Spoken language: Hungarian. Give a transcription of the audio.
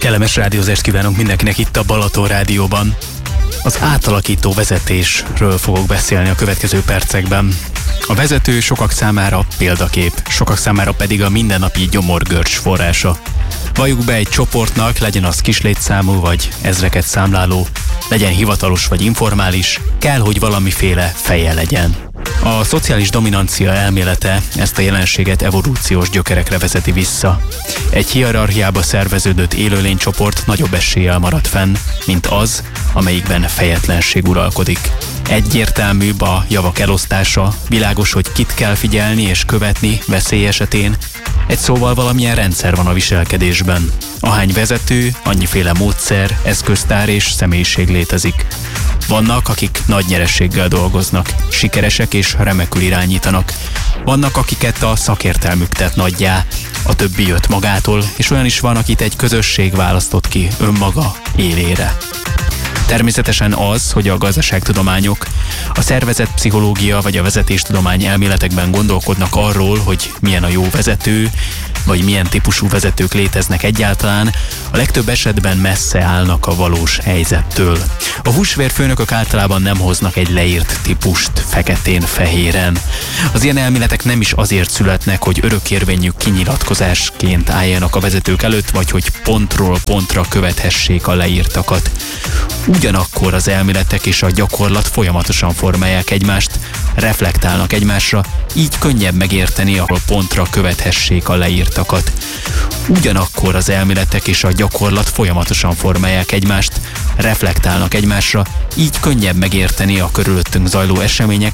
Kellemes rádiózást kívánunk mindenkinek itt a Balaton Rádióban. Az átalakító vezetésről fogok beszélni a következő percekben. A vezető sokak számára példakép, sokak számára pedig a mindennapi gyomorgörcs forrása. Valljuk be, egy csoportnak, legyen az kislétszámú vagy ezreket számláló, legyen hivatalos vagy informális, kell, hogy valamiféle feje legyen. A szociális dominancia elmélete ezt a jelenséget evolúciós gyökerekre vezeti vissza. Egy hierarchiába szerveződött élőlénycsoport nagyobb eséllyel marad fenn, mint az, amelyikben fejetlenség uralkodik. Egyértelműbb a javak elosztása, világos, hogy kit kell figyelni és követni veszély esetén. Egy szóval valamilyen rendszer van a viselkedésben. Ahány vezető, annyiféle módszer, eszköztár és személyiség létezik. Vannak, akik nagy nyerességgel dolgoznak, sikeresek és remekül irányítanak. Vannak, akiket a szakértelmük tett nagyjá, a többi jött magától, és olyan is van, akit egy közösség választott ki önmaga élére. Természetesen az, hogy a gazdaságtudományok, a szervezetpszichológia vagy a vezetéstudomány elméletekben gondolkodnak arról, hogy milyen a jó vezető, vagy milyen típusú vezetők léteznek egyáltalán, a legtöbb esetben messze állnak a valós helyzettől. A húsvérfőnökök általában nem hoznak egy leírt típust feketén-fehéren. Az ilyen elméletek nem is azért születnek, hogy örökérvényű kinyilatkozásként álljanak a vezetők előtt, vagy hogy pontról pontra követhessék a leírtakat. Ugyanakkor az elméletek és a gyakorlat folyamatosan formálják egymást, reflektálnak egymásra, így könnyebb megérteni, ahol pontra követhessék a leírtakat. Ugyanakkor az elméletek és a gyakorlat folyamatosan formálják egymást, reflektálnak egymásra, így könnyebb megérteni a körülöttünk zajló események